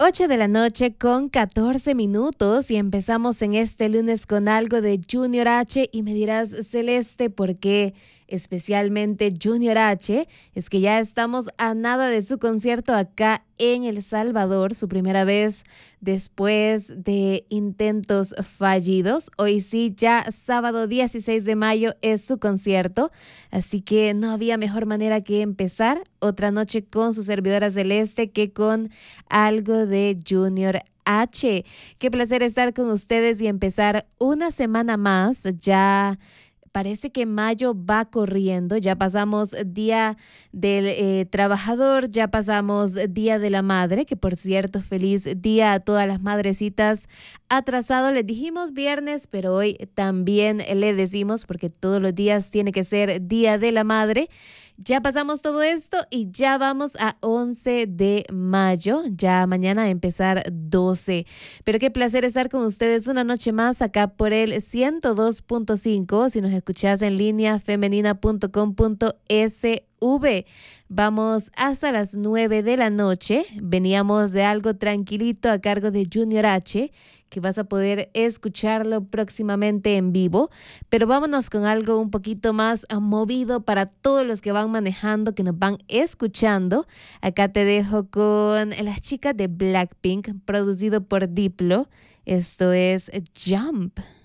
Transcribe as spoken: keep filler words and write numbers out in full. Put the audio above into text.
ocho de la noche con catorce minutos y empezamos en este lunes con algo de Junior H y me dirás, Celeste, ¿por qué especialmente Junior H? Es que ya estamos a nada de su concierto acá en El Salvador, su primera vez después de intentos fallidos. Hoy sí, ya sábado dieciséis de mayo es su concierto, así que no había mejor manera que empezar otra noche con su servidora Celeste que con algo de Junior H. Qué placer estar con ustedes y empezar una semana más. Ya parece que mayo va corriendo, ya pasamos Día del eh, Trabajador, ya pasamos Día de la Madre, que por cierto, feliz día a todas las madrecitas. Atrasado, les dijimos viernes, pero hoy también le decimos, porque todos los días tiene que ser Día de la Madre. Ya pasamos todo esto y ya vamos a once de mayo, ya mañana a empezar doce. Pero qué placer estar con ustedes una noche más acá por el ciento dos punto cinco. Si nos escuchás en línea, femenina punto com punto s v. Vamos hasta las nueve de la noche. Veníamos de algo tranquilito a cargo de Junior H, que vas a poder escucharlo próximamente en vivo. Pero vámonos con algo un poquito más movido para todos los que van manejando, que nos van escuchando. Acá te dejo con las chicas de Blackpink, producido por Diplo. Esto es Jump.